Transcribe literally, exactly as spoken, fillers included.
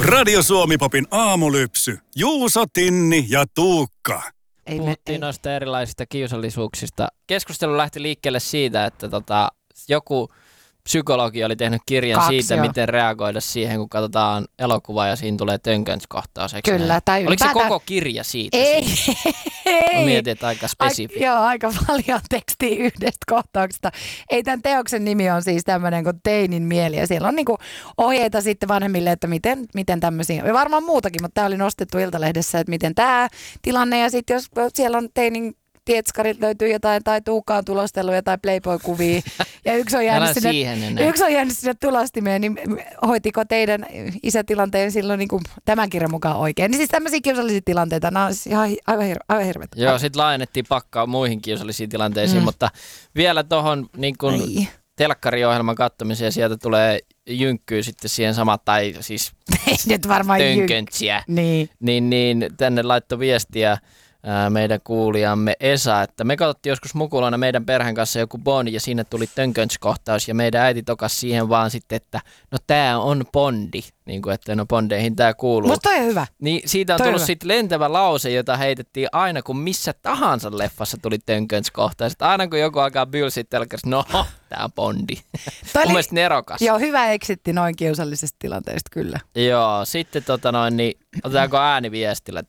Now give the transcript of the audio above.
Radio Suomi-popin aamulypsy. Juuso, Tinni ja Tuukka. Ei Puhuttiin me, noista erilaisista kiusallisuuksista. Keskustelu lähti liikkeelle siitä, että tota, joku psykologi oli tehnyt kirjan Kaksi, siitä, joo. miten reagoida siihen, kun katsotaan elokuvaa ja siinä tulee tönkönskohtaus. Kyllä, tai oliko se ylipäätään... koko kirja siitä? Ei, ei. Mä mietin, että aika spesifi. Ai, joo, aika paljon tekstiä yhdestä kohtauksesta. Ei, tämän teoksen nimi on siis tämmöinen kuin Teinin mieli, ja siellä on niinku ohjeita sitten vanhemmille, että miten, miten tämmöisiä, ja varmaan muutakin, mutta tämä oli nostettu Iltalehdessä, että miten tämä tilanne, ja sitten jos siellä on teinin tietskarit löytyy jotain, tai Tuukka on tulostellut jotain Playboy-kuvia, ja yksi on jäänyt, sinne, yksi on jäänyt sinne tulostimeen, niin hoitiko teidän isätilanteen silloin niin kuin tämän kirjan mukaan oikein? Niin siis tämmöisiä kiusallisia tilanteita, nämä on ihan aivan, hir- aivan hirveitä. Joo, sitten laajennettiin pakkaa muihin kiusallisiin tilanteisiin, mm. mutta vielä tuohon niin kuin telkkariohjelman katsomiseen sieltä tulee jynkkyy sitten siihen samat, tai siis tönköntsiä, niin. Niin, niin tänne laittoi viestiä meidän kuulijamme Esa, että me katsottiin joskus mukulana meidän perheen kanssa joku Bond ja siinä tuli tönkönskohtaus ja meidän äiti tokas siihen vaan sitten, että no tää on Bondi, niin kuin että no Bondeihin tää kuuluu. Musta toi on hyvä. Niin siitä on toi tullut sitten lentävä lause, jota heitettiin aina kun missä tahansa leffassa tuli tönkönskohtaus. Aina kun joku alkaa bylsiä telkkarissa, no tää on Bondi. Mun mielestä nerokas. Joo, hyvä eksitti noin kiusallisesta tilanteesta kyllä. Joo, sitten tota noin, niin otetaanko ääniviestillä